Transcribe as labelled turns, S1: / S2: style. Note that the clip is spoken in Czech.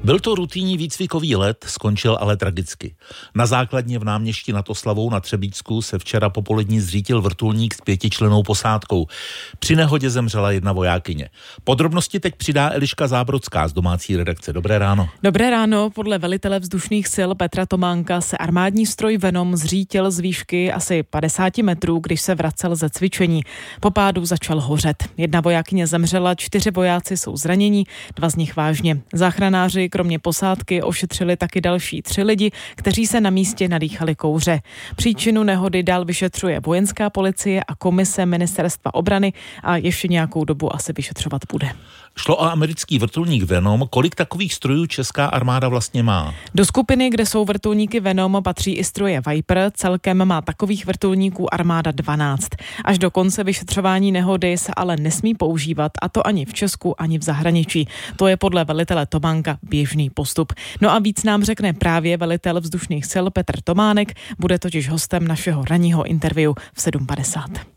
S1: Byl to rutinní výcvikový let, skončil ale tragicky. Na základně v náměstí nad Oslavou na Třebíčsku se včera popolední zřítil vrtulník s 5člennou posádkou. Při nehodě zemřela jedna vojákyně. Podrobnosti teď přidá Eliška Zábrodská z domácí redakce. Dobré ráno.
S2: Dobré ráno. Podle velitele vzdušných sil Petra Tománka se armádní stroj Venom zřítil z výšky asi 50 metrů, když se vracel ze cvičení. Po pádu začal hořet. Jedna vojákyně zemřela, 4 vojáci jsou zranění, 2 z nich vážně. Záchranáři kromě posádky ošetřili taky další 3 lidi, kteří se na místě nadýchali kouře. Příčinu nehody dál vyšetřuje vojenská policie a komise ministerstva obrany a ještě nějakou dobu asi vyšetřovat bude.
S1: Šlo o americký vrtulník Venom. Kolik takových strojů česká armáda vlastně má?
S2: Do skupiny, kde jsou vrtulníky Venom, patří i stroje Viper. Celkem má takových vrtulníků armáda 12. Až do konce vyšetřování nehody se ale nesmí používat, a to ani v Česku, ani v zahraničí. To je podle velitele Tománka běžný postup. No a víc nám řekne právě velitel vzdušných sil Petr Tománek, bude totiž hostem našeho ranního interview v 7:50.